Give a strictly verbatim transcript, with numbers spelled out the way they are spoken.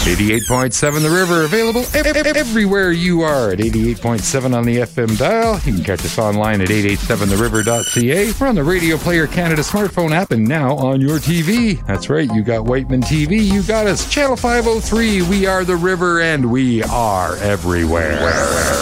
eighty-eight point seven The River, available ev- ev- everywhere you are at eighty-eight point seven on the F M dial. You can catch us online at eight eight seven the river dot c a. We're on the Radio Player Canada smartphone app and now on your T V. That's right, you got Whiteman T V, you got us. Channel five oh three, we are The River, and we are everywhere.